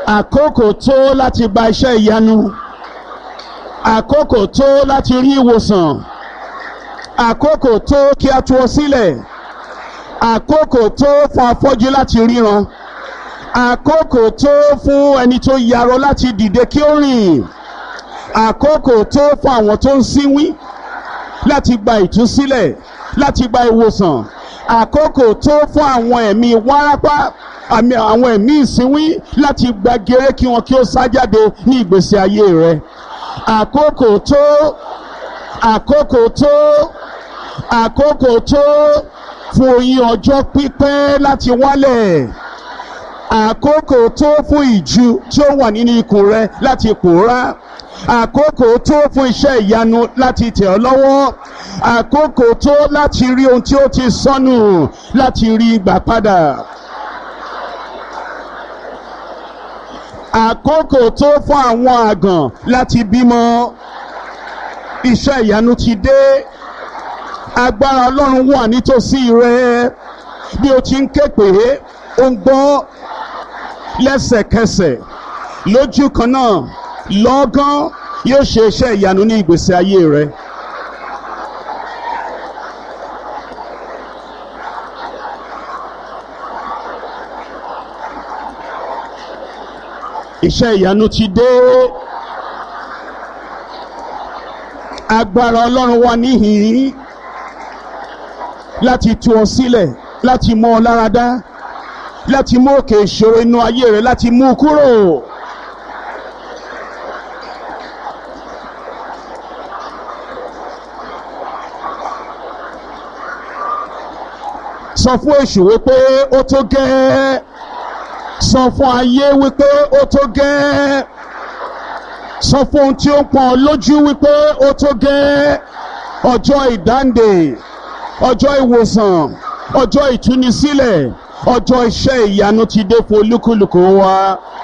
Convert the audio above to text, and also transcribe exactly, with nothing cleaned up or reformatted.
àkókò tó láti gba iṣẹ́ ìyanu, àkókò tó láti rí ìwòsàn, àkókò tó kí a tú ọ sílẹ̀, àkókò tó fún afọ́jú láti ríran, àkókò tó fún ẹni tó yarọ láti dìde kí ó rìn, àkókò tó fún àwọn tó ń sínwín láti gba ìtúsílẹ̀, láti gba ìwòsàn, àkókò tó fún àwọn ẹ̀mí wárápá, àmì àwọn ẹ̀mí ìsínwín láti gba gèrè kí wọn kí ó sá jáde ní ìgbésí ayé rẹ. Àkókò tó, àkókò tó, àkókò tó fún oyin ọjọ́ pípẹ́ láti wálẹ̀, àkókò tó fún ìju tí ó wà nínú ikùn rẹ láti pòórá, àkókò tó fún iṣẹ́ ìyanu láti tẹ̀ ọ́ lọ́wọ́, àkókò tó láti rí ohun tí ó ti sọnù láti rí gbà padà, àkókò tó fún àwọn àgàn láti bímọ. Iṣẹ́ ìyanu ti dé, agbára Ọlọ́run wà nítòsí rẹ. Bí o ti ń ké pè é, ó ń gbọ́ lẹ́sẹ̀kẹsẹ̀, lójú kan náà, lọ́gán yóò ṣe iṣẹ́ ìyanu ní ìgbésí ayé rẹ. Iṣẹ́ ìyanu ti dé, agbára Ọlọ́run wà níhìn-ín láti tú ọ sílẹ̀, láti mú ọ lára dá, láti mú òkè ìṣòro inú ayé rẹ, láti mú kúrò. Sọ fún èṣù wípé ó tó gẹ́ẹ́, sọ fún ayé wípé ó tó gẹ́ẹ́, sọ fún ohun tí ó ń pọ́n lójú wípé ó tó gẹ́ẹ́. Ọjọ́ ìdáǹdè, ọjọ́ ìwòsàn, ọjọ́ ìtúnisílẹ̀, ọjọ́ iṣẹ́ ìyanu ti dé fún olúkúlùkù wa.